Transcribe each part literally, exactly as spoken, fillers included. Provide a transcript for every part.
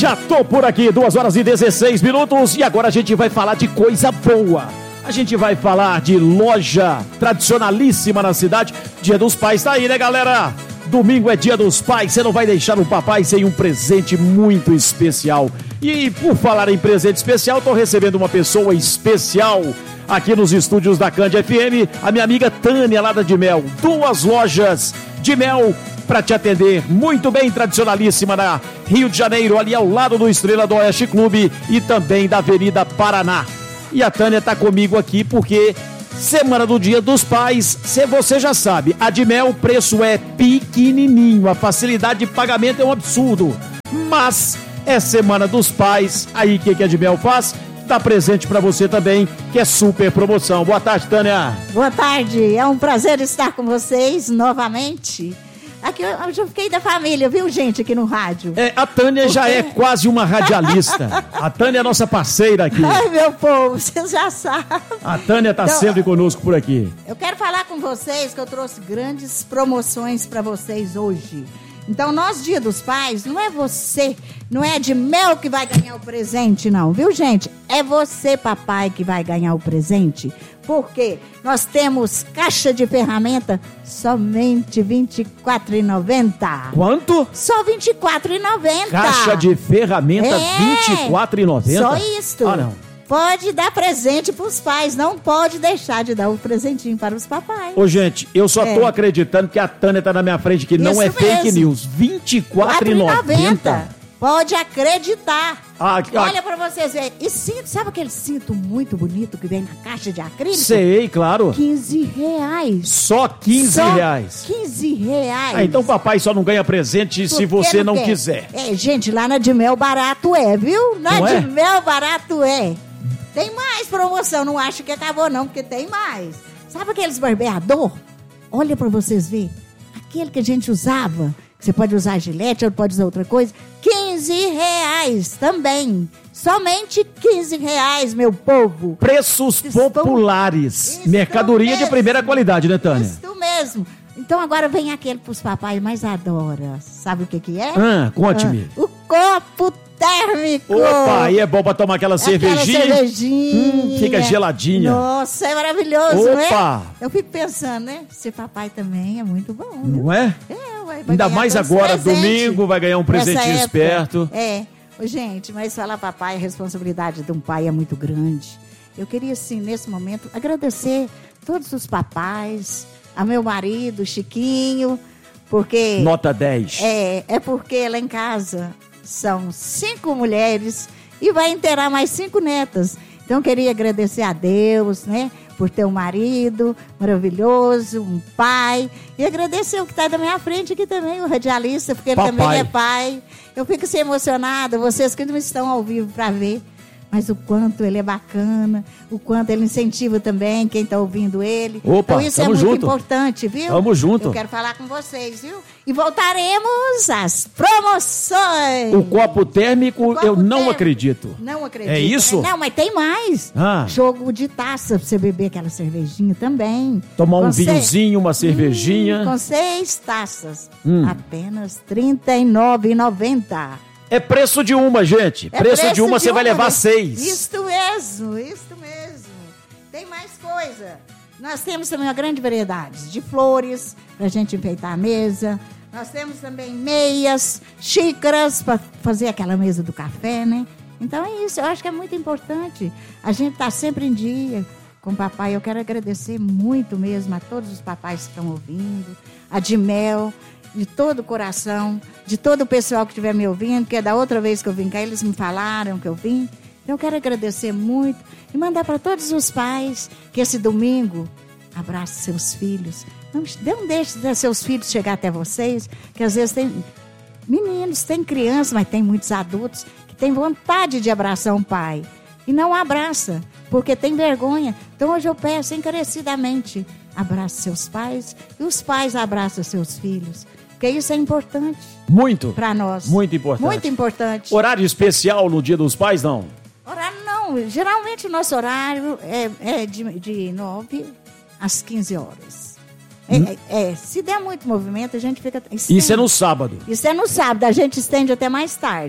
Já tô por aqui, duas horas e dezesseis minutos, e agora a gente vai falar de coisa boa. A gente vai falar de loja tradicionalíssima na cidade. Dia dos Pais tá aí, né, galera? Domingo é Dia dos Pais, você não vai deixar o papai sem um presente muito especial. E por falar em presente especial, tô recebendo uma pessoa especial aqui nos estúdios da Cândia F M, a minha amiga Tânia, lá da Dimel. Duas lojas de mel para te atender muito bem, tradicionalíssima na Rio de Janeiro, ali ao lado do Estrela do Oeste Clube e também da Avenida Paraná. E a Tânia tá comigo aqui porque semana do Dia dos Pais, se você já sabe, a Dimel o preço é pequenininho, a facilidade de pagamento é um absurdo, mas é semana dos pais, aí o que, que a Dimel faz? Dá presente pra você também, que é super promoção. Boa tarde, Tânia. Boa tarde, é um prazer estar com vocês novamente. Aqui eu já fiquei da família, viu, gente, aqui no rádio. É, a Tânia já é quase uma radialista. A Tânia é nossa parceira aqui. Ai, meu povo, vocês já sabem. A Tânia tá então, sempre conosco por aqui. Eu quero falar com vocês que eu trouxe grandes promoções pra vocês hoje. Então, nosso Dia dos Pais, não é você, não é a Dimel que vai ganhar o presente, não, viu, gente? É você, papai, que vai ganhar o presente. Porque nós temos caixa de ferramenta somente vinte e quatro reais e noventa centavos. Quanto? Só vinte e quatro reais e noventa centavos. Caixa de ferramenta é, vinte e quatro reais e noventa centavos? Só isso. Ah, não. Pode dar presente pros pais, não pode deixar de dar o um presentinho para os papais. Ô, gente, eu só é. tô acreditando que a Tânia tá na minha frente, que não Isso é mesmo. Fake news. vinte e quatro reais e noventa centavos. Pode acreditar. Ah, Olha ah, pra vocês verem. E cinto, sabe aquele cinto muito bonito que vem na caixa de acrílico? Sei, claro. quinze reais. Só quinze só reais. quinze reais. Ah, então papai só não ganha presente Por se você não, não quiser. É, gente, lá na Dimel barato é, viu? Na não Dimel é? barato é. Tem mais promoção, não acho que acabou não, porque tem mais. Sabe aqueles barbeador? Olha pra vocês verem. Aquele que a gente usava, que você pode usar gilete, ou pode usar outra coisa. quinze reais também. Somente quinze reais, meu povo. Preços Estou... populares. Estou Mercadoria mesmo. De primeira qualidade, né, Tânia? Isso mesmo. Então agora vem aquele que os papais mais adoram. Sabe o que que é? Ah, conte-me. Ah, o copo térmico. Opa, aí é bom pra tomar aquela, aquela cervejinha. cervejinha. Hum, fica geladinha. Nossa, é maravilhoso, Opa. né? Eu fico pensando, né? Ser papai também é muito bom. Não viu? é? É, ué, ainda mais agora, domingo, vai ganhar um presentinho esperto. É. Gente, mas falar papai, a responsabilidade de um pai é muito grande. Eu queria, assim, nesse momento, agradecer todos os papais, a meu marido, Chiquinho, porque... Nota dez. É, é porque lá em casa são cinco mulheres e vai inteirar mais cinco netas. Então, eu queria agradecer a Deus, né, por ter um marido maravilhoso, um pai. E agradecer o que está da minha frente aqui também, o radialista, porque ele Papai. também é pai. Eu fico assim emocionada, vocês que não estão ao vivo para ver. Mas o quanto ele é bacana, o quanto ele incentiva também quem está ouvindo ele. Opa, então isso é muito junto. importante, viu? Tamo junto. Eu quero falar com vocês, viu? E voltaremos às promoções. O copo térmico, o copo eu não térmico. acredito. Não acredito. É isso? Não, mas tem mais. Ah. Jogo de taça, pra você beber aquela cervejinha também. Tomar um com vinhozinho, uma cervejinha. Hum, com seis taças. Hum. Apenas trinta e nove reais e noventa centavos. É preço de uma, gente. É preço, preço de uma, de você uma, vai levar né? seis. Isso mesmo, isso mesmo. Tem mais coisa. Nós temos também uma grande variedade de flores pra gente enfeitar a mesa. Nós temos também meias, xícaras para fazer aquela mesa do café, né? Então é isso, eu acho que é muito importante. A gente tá sempre em dia com o papai. Eu quero agradecer muito mesmo a todos os papais que estão ouvindo, a Dimel, de todo o coração, de todo o pessoal que estiver me ouvindo, porque da outra vez que eu vim cá, eles me falaram que eu vim. Então eu quero agradecer muito e mandar para todos os pais que esse domingo abrace seus filhos. Não, não deixe seus filhos chegar até vocês, que às vezes tem meninos, tem crianças, mas tem muitos adultos que têm vontade de abraçar um pai e não abraça, porque tem vergonha. Então hoje eu peço encarecidamente, abrace seus pais e os pais abraçam seus filhos. Porque isso é importante. Muito. Para nós. Muito importante. Muito importante. Horário especial no Dia dos Pais, não? Horário não. Geralmente o nosso horário é, é de, de nove às quinze horas. É, hum. é, é, se der muito movimento, a gente fica... Estende. Isso é no sábado? Isso é no sábado. A gente estende até mais tarde.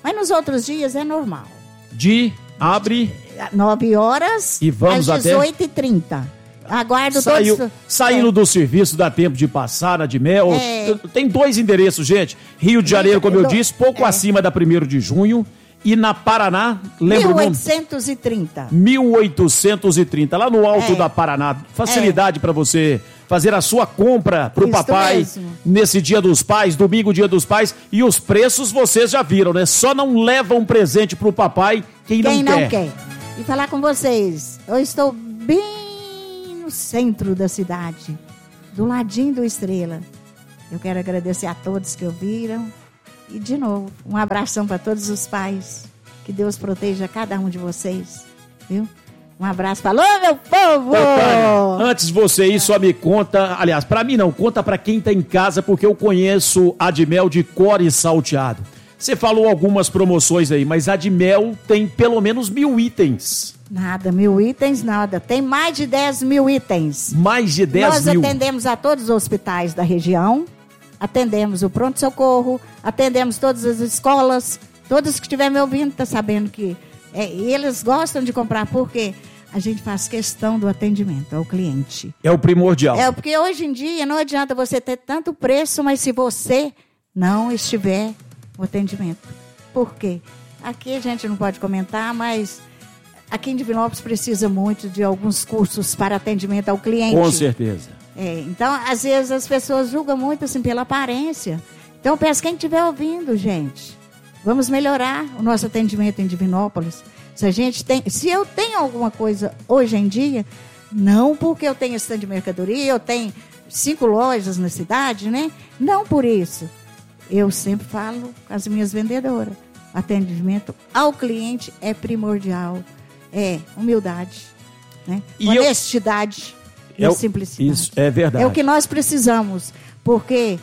Mas nos outros dias é normal. De abre... nove horas e vamos às dezoito e trinta. Aguardo Saiu, todos... Saindo é. do serviço, dá tempo de passar na Admel. É. Tem dois endereços, gente. Rio de Janeiro, como eu disse, pouco é. acima da primeiro de junho. E na Paraná, lembra mil o nome? oitocentos e trinta. mil oitocentos e trinta, lá no alto É. da Paraná. Facilidade É. para você fazer a sua compra pro Isso papai mesmo. nesse Dia dos Pais, domingo, Dia dos Pais. E os preços vocês já viram, né? Só não leva um presente pro papai quem, Quem não, não quer. quer. E falar com vocês, eu estou bem no centro da cidade, do ladinho do Estrela. Eu quero agradecer a todos que ouviram. E, de novo, um abração para todos os pais. Que Deus proteja cada um de vocês. Viu? Um abraço. Falou, meu povo! Ô, Tânia, antes de você ir, só me conta... Aliás, para mim não, conta para quem tá em casa, porque eu conheço a Admel de cor e salteado. Você falou algumas promoções aí, mas a Admel tem pelo menos mil itens. Nada, mil itens, nada. Tem mais de dez mil itens. Mais de dez Nós mil. Nós atendemos a todos os hospitais da região. Atendemos o pronto-socorro, atendemos todas as escolas, todos que estiverem me ouvindo estão sabendo que é, eles gostam de comprar, porque a gente faz questão do atendimento ao cliente. É o primordial. É, porque hoje em dia não adianta você ter tanto preço, mas se você não estiver no atendimento. Por quê? Aqui a gente não pode comentar, mas aqui em Divinópolis precisa muito de alguns cursos para atendimento ao cliente. Com certeza. É, então, às vezes, as pessoas julgam muito assim pela aparência. Então, eu peço quem estiver ouvindo, gente, vamos melhorar o nosso atendimento em Divinópolis. Se a gente tem, se eu tenho alguma coisa hoje em dia, não porque eu tenho stand de mercadoria, eu tenho cinco lojas na cidade, né? Não por isso. Eu sempre falo com as minhas vendedoras. Atendimento ao cliente é primordial. É humildade, né? E honestidade. É o, simplicidade. Isso é verdade. É o que nós precisamos, porque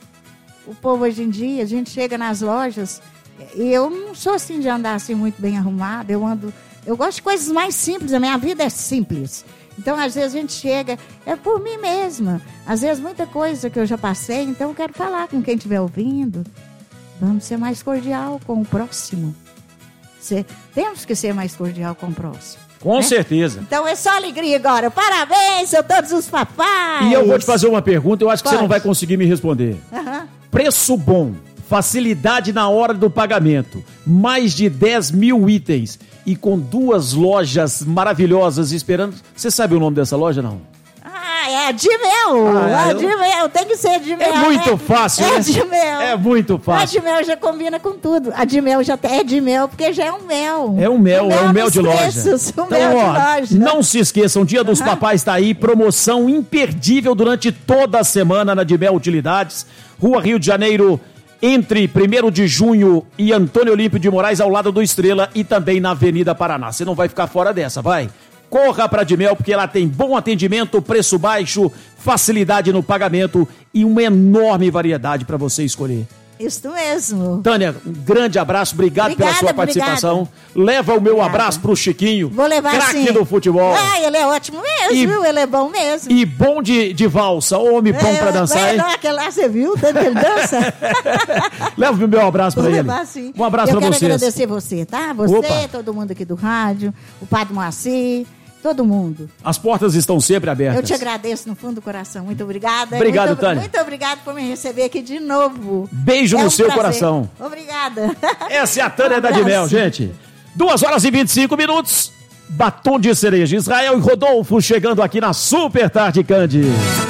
o povo hoje em dia, a gente chega nas lojas, e eu não sou assim de andar assim muito bem arrumada, eu ando, eu gosto de coisas mais simples, a minha vida é simples. Então, às vezes, a gente chega, é por mim mesma, às vezes, muita coisa que eu já passei, então eu quero falar com quem estiver ouvindo, vamos ser mais cordial com o próximo. Ser, temos que ser mais cordial com o próximo. Com né? certeza. Então é só alegria agora. Parabéns a todos os papais. E eu vou te fazer uma pergunta, eu acho que Pode. você não vai conseguir me responder. Uhum. Preço bom, facilidade na hora do pagamento, mais de dez mil itens e com duas lojas maravilhosas esperando. Você sabe o nome dessa loja, não? Ah, é Admel. Ah, é, Admel, tem que ser Admel. É muito né? fácil, é né? Admel. É muito fácil. Admel já combina com tudo. Admel já é Admel porque já é um mel. É um mel, é um mel nos de loja. preços, um Então, mel ó, de loja. não se esqueçam, Dia dos Papais tá aí, promoção imperdível durante toda a semana na Admel Utilidades, Rua Rio de Janeiro, entre primeiro de junho e Antônio Olímpio de Moraes, ao lado do Estrela, e também na Avenida Paraná. Você não vai ficar fora dessa, vai. Corra para a Admel, porque ela tem bom atendimento, preço baixo, facilidade no pagamento e uma enorme variedade para você escolher. Isso mesmo. Tânia, um grande abraço, obrigado Obrigada, pela sua participação. obrigada. Leva o meu Obrigada. abraço pro Chiquinho, Vou levar craque sim. do futebol. Ah, ele é ótimo mesmo, E- viu? Ele é bom mesmo. E bom de, de valsa, homem bom pra dançar, é, hein? não, aquele lá, você viu? Tanto que ele dança. Leva o meu abraço pra Vou ele. levar, sim. Um abraço Eu pra quero vocês. agradecer você, tá? Você, Opa. todo mundo aqui do rádio, o Padre Moacir, todo mundo. As portas estão sempre abertas. Eu te agradeço no fundo do coração. Muito obrigada. Obrigado, muito, Tânia. Muito obrigada por me receber aqui de novo. Beijo É no um seu prazer. coração. Obrigada. Essa é a Tânia Um da abraço. Admel, gente. duas horas e vinte e cinco minutos. Batom de cereja. Israel e Rodolfo chegando aqui na Super Tarde Candy.